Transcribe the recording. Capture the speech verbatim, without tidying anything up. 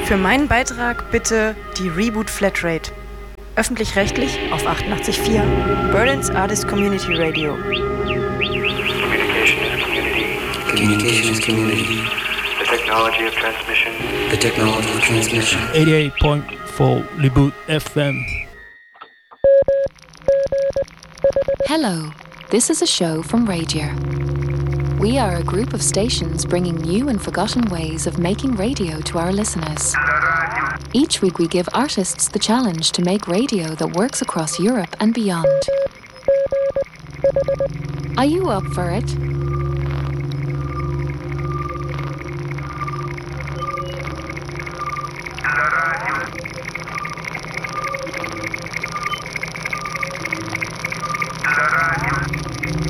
Für meinen Beitrag bitte die Reboot Flatrate. Öffentlich-rechtlich auf achtundachtzig Komma vier. Berlin's Artist Community Radio. Communication is community. Communication is community. The technology of transmission. The technology of transmission. eighty-eight point four Reboot F M. Hello, this is a show from Radier. We are a group of stations bringing new and forgotten ways of making radio to our listeners. Each week we give artists the challenge to make radio that works across Europe and beyond. Are you up for it?